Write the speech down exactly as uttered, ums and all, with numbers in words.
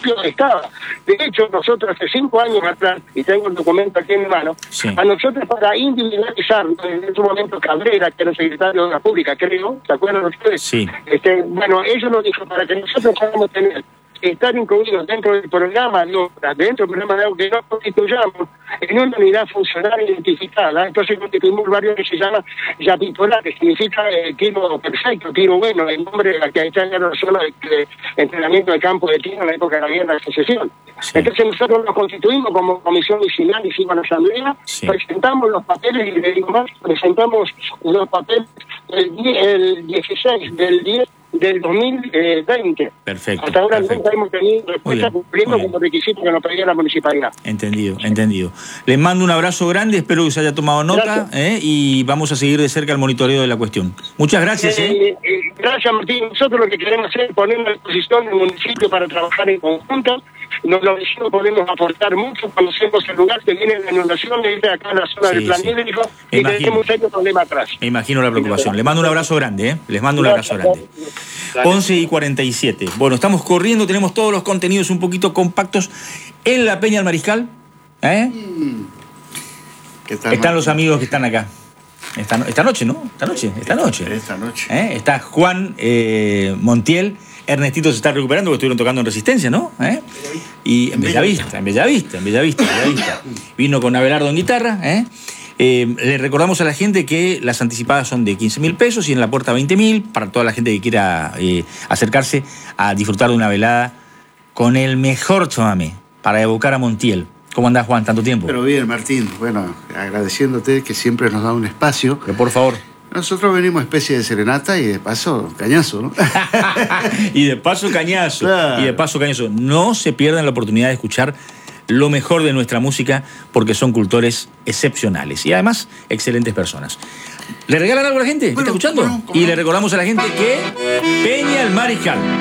principio estaba. De hecho, nosotros hace cinco años atrás, y tengo el documento aquí en mi mano, sí. a nosotros para individualizar, en ese momento Cabrera, que era el secretario de la Pública, creo, ¿se acuerdan ustedes? Sí. Este, bueno, ellos nos dijo, para que nosotros podamos tener, estar incluidos dentro del programa de obras, dentro del programa de obras, que nos constituyamos en una unidad funcional identificada. Entonces constituimos un barrio que se llama Yapitola, que significa eh, tiro perfecto, tiro bueno, el nombre de la que está en la zona de, de entrenamiento de campo de tiro en la época de la guerra de secesión. Sí. Entonces nosotros nos constituimos como comisión vecinal, hicimos la asamblea, sí. presentamos los papeles, y le digo más, presentamos los papeles el, el dieciséis del diez del dos mil veinte. Perfecto. Hasta ahora perfecto. nunca hemos tenido respuesta cumpliendo como requisito que nos pedía la municipalidad. Entendido, entendido. Les mando un abrazo grande, espero que se haya tomado nota eh, y vamos a seguir de cerca el monitoreo de la cuestión. Muchas gracias. Eh, eh. Eh, gracias, Martín. Nosotros lo que queremos hacer es poner a disposición del municipio para trabajar en conjunto. Nos lo decimos, podemos aportar mucho, conocemos el lugar que viene la inundación, de acá en la zona sí, del plan sí. hídrico, y imagino, tenemos un serio problema atrás. Me imagino la preocupación. Les mando un abrazo grande, ¿eh? Les mando un abrazo grande. once y cuarenta y siete. Bueno, estamos corriendo, tenemos todos los contenidos un poquito compactos en la Peña del Mariscal. ¿Eh? ¿Qué tal, Están los amigos que están acá. Esta, esta noche, ¿no? Esta noche, esta noche. Esta noche. ¿Eh? Está Juan eh, Montiel. Ernestito se está recuperando porque estuvieron tocando en Resistencia, ¿no? ¿Eh? Y en Bellavista, en Bellavista, en Bellavista, en Bellavista. Vino con Abelardo en guitarra, ¿eh? Eh, le recordamos a la gente que las anticipadas son de quince mil pesos y en la puerta veinte mil para toda la gente que quiera eh, acercarse a disfrutar de una velada con el mejor chamamé para evocar a Montiel. ¿Cómo andás, Juan, tanto tiempo? Pero bien, Martín. Bueno, agradeciéndote que siempre nos da un espacio. Pero por favor. Nosotros venimos especie de serenata y de paso cañazo, ¿no? y de paso cañazo. Claro. Y de paso cañazo. No se pierdan la oportunidad de escuchar lo mejor de nuestra música porque son cultores excepcionales y además excelentes personas. ¿Le regalan algo a la gente? Bueno, ¿Está escuchando? Bueno, y le recordamos a la gente que Peña el Mariscal.